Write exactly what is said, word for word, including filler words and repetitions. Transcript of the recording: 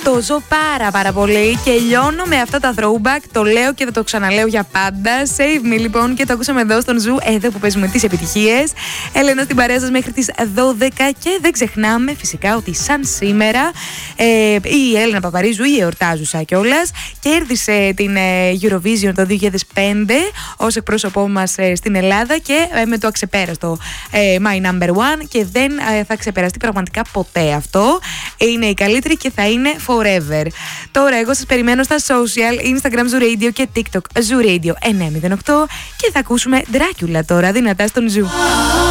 Το ζω πάρα πάρα πολύ και λιώνω με αυτά τα throwback. Το λέω και θα το ξαναλέω για πάντα. Save Me λοιπόν, και το ακούσαμε εδώ στον Ζου, εδώ που παίζουμε τις επιτυχίες. Έλενα στην παρέα σας μέχρι τις δώδεκα και δεν ξεχνάμε φυσικά ότι σαν σήμερα ε, η Έλενα Παπαρίζου, η εορτάζουσα κιόλας, κέρδισε την ε, Eurovision το δύο χιλιάδες πέντε ως εκπρόσωπό μας ε, στην Ελλάδα και ε, με το αξεπέραστο ε, My Number One, και δεν ε, θα ξεπεραστεί πραγματικά ποτέ αυτό. Είναι η καλύτερη και θα είναι forever. Τώρα εγώ σας περιμένω στα social, Instagram Zoo Radio και TikTok Zoo Radio εννιακόσια οκτώ, και θα ακούσουμε Dracula τώρα δυνατά στον Zoo.